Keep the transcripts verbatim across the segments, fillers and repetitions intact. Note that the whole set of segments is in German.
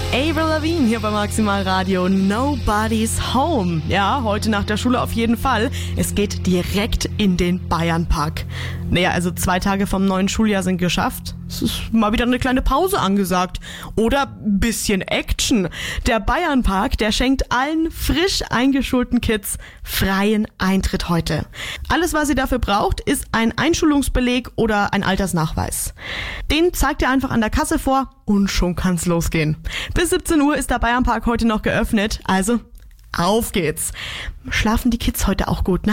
Avril Lavigne hier bei Maximal Radio. Nobody's Home. Ja, heute nach der Schule auf jeden Fall. Es geht direkt in den Bayernpark. Naja, also zwei Tage vom neuen Schuljahr sind geschafft. Es ist mal wieder eine kleine Pause angesagt. Oder bisschen Action. Der Bayernpark, der schenkt allen frisch eingeschulten Kids freien Eintritt heute. Alles, was ihr dafür braucht, ist ein Einschulungsbeleg oder ein Altersnachweis. Den zeigt ihr einfach an der Kasse vor und schon kann's losgehen. Bis siebzehn Uhr ist der Bayernpark heute noch geöffnet, also auf geht's. Schlafen die Kids heute auch gut, ne?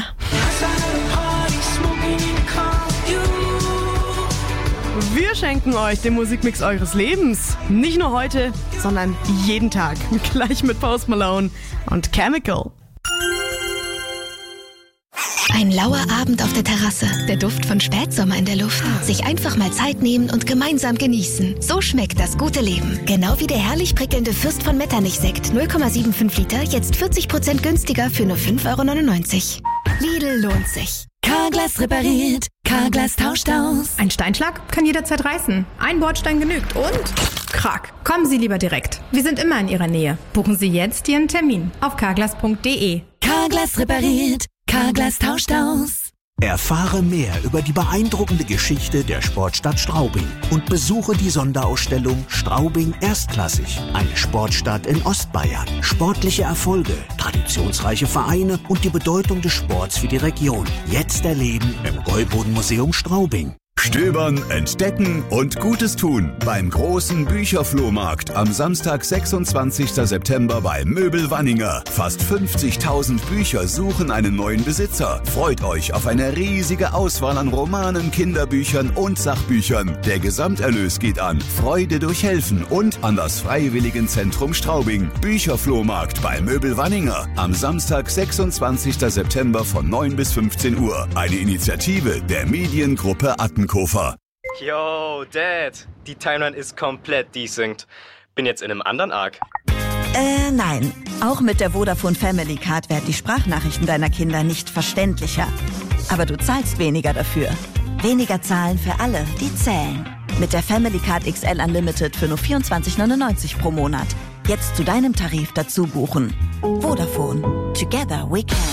Wir schenken euch den Musikmix eures Lebens. Nicht nur heute, sondern jeden Tag. Gleich mit Post Malone und Chemical. Ein lauer Abend auf der Terrasse, der Duft von Spätsommer in der Luft. Sich einfach mal Zeit nehmen und gemeinsam genießen. So schmeckt das gute Leben. Genau wie der herrlich prickelnde Fürst von Metternich-Sekt, null Komma fünfundsiebzig Liter, jetzt vierzig Prozent günstiger für nur fünf Euro neunundneunzig. Lidl lohnt sich. Carglass repariert, Carglass tauscht aus. Ein Steinschlag kann jederzeit reißen. Ein Bordstein genügt und krack. Kommen Sie lieber direkt. Wir sind immer in Ihrer Nähe. Buchen Sie jetzt Ihren Termin auf carglass punkt de. Carglass repariert, Carglass tauscht aus. Erfahre mehr über die beeindruckende Geschichte der Sportstadt Straubing und besuche die Sonderausstellung Straubing Erstklassig, eine Sportstadt in Ostbayern. Sportliche Erfolge, traditionsreiche Vereine und die Bedeutung des Sports für die Region. Jetzt erleben im Gäuboden-Museum Straubing. Stöbern, entdecken und Gutes tun beim großen Bücherflohmarkt am Samstag, sechsundzwanzigsten September bei Möbel Wanninger. Fast fünfzigtausend Bücher suchen einen neuen Besitzer. Freut euch auf eine riesige Auswahl an Romanen, Kinderbüchern und Sachbüchern. Der Gesamterlös geht an Freude durch Helfen und an das Freiwilligenzentrum Straubing. Bücherflohmarkt bei Möbel Wanninger am Samstag, sechsundzwanzigsten September von neun bis fünfzehn Uhr. Eine Initiative der Mediengruppe Attenkofer. Yo, Dad, die Timeline ist komplett desynced. Bin jetzt in einem anderen Arc. Äh, nein. Auch mit der Vodafone Family Card werden die Sprachnachrichten deiner Kinder nicht verständlicher. Aber du zahlst weniger dafür. Weniger zahlen für alle, die zählen. Mit der Family Card X L Unlimited für nur vierundzwanzig neunundneunzig pro Monat. Jetzt zu deinem Tarif dazu buchen. Vodafone. Together we can.